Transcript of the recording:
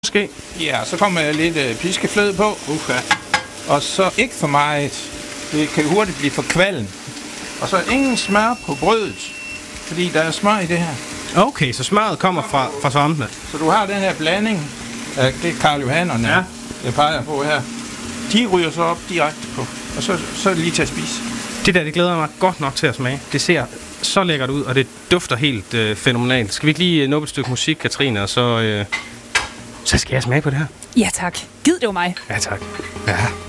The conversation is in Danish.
Måske. Ja, så kommer lidt piskefløde på. Og så ikke for meget. Det kan hurtigt blive for kvalm. Og så ingen smør på brødet, fordi der er smør i det her. Okay, så smøret kommer fra svampene. Så du har den her blanding af det Karl Johanerne, jeg peger på her. De ryger så op direkte på, og så er det lige til at spise. Det glæder mig godt nok til at smage. Det ser så lækkert ud, og det dufter helt fænomenalt. Skal vi ikke lige nå et stykke musik, Katrine, og så skal jeg smage på det her? Ja tak. Gid det var mig. Ja tak. Ja.